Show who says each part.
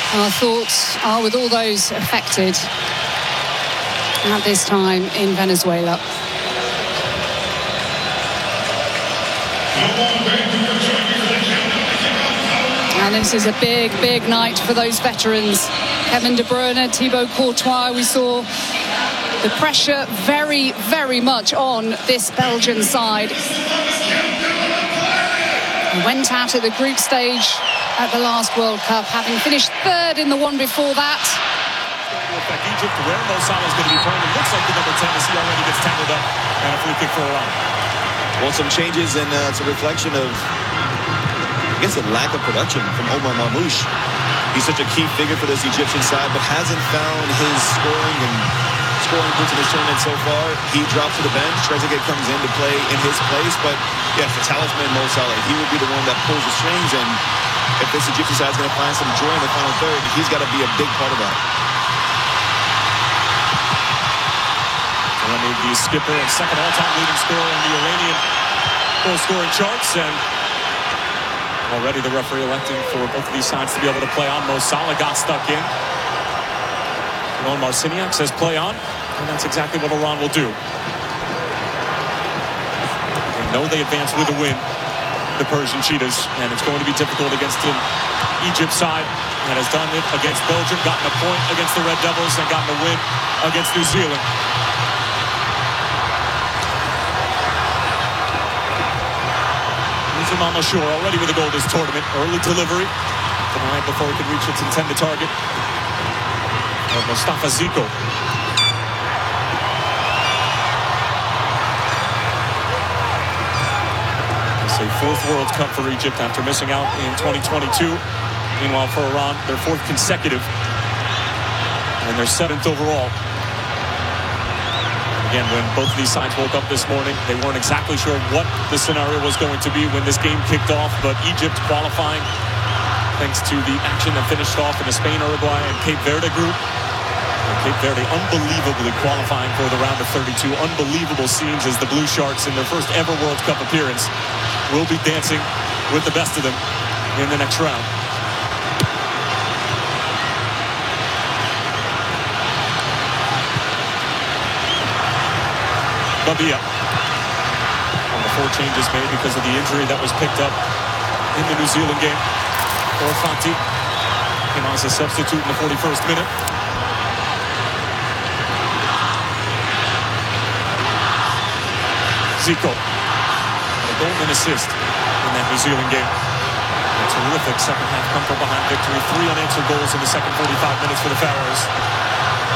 Speaker 1: Our thoughts are with all those affected at this time in Venezuela. And this is a big, big night for those veterans. Kevin De Bruyne, Thibaut Courtois. We saw the pressure very, very much on this Belgian side. He went out at the group stage at the last World Cup, having finished third in the one before that.
Speaker 2: Egypt, where Mo Salah is going to be playing. It looks like the number 10 as he already gets tangled up, and a free kick for Iran.
Speaker 3: Well, some changes, and it's a reflection of, I guess, a lack of production from Omar Mamouche. He's such a key figure for this Egyptian side, but hasn't found his scoring boots in this tournament so far. He drops to the bench. Trezeguet comes in to play in his place, but yes, the talisman Mo Salah, he would be the one that pulls the strings, and if this Egyptian side is going to find some joy in the final third, he's got to be a big part of that.
Speaker 2: The skipper and second all-time leading scorer in the Iranian goal-scoring charts, and already the referee electing for both of these sides to be able to play on. Mo Salah got stuck in. Ron Marciniak says play on, and that's exactly what Iran will do. They know they advance with a win, the Persian Cheetahs, and it's going to be difficult against an Egypt side that has done it against Belgium, gotten a point against the Red Devils, and gotten a win against New Zealand. Imam Ashur already with a goal this tournament. Early delivery tonight before he could reach its intended target. Mustafa Zico. It's a fourth World Cup for Egypt after missing out in 2022. Meanwhile, for Iran, their fourth consecutive and their seventh overall. Again, when both of these sides woke up this morning, they weren't exactly sure what the scenario was going to be when this game kicked off, but Egypt qualifying thanks to the action that finished off in the Spain, Uruguay, and Cape Verde group. And Cape Verde unbelievably qualifying for the round of 32. Unbelievable scenes as the Blue Sharks in their first ever World Cup appearance will be dancing with the best of them in the next round. Babia. On the 4 changes made because of the injury that was picked up in the New Zealand game. Orfati came on as a substitute in the 41st minute. Zico. A goal and assist in that New Zealand game. A terrific second half come from behind victory. 3 unanswered goals in the second 45 minutes for the Pharaohs.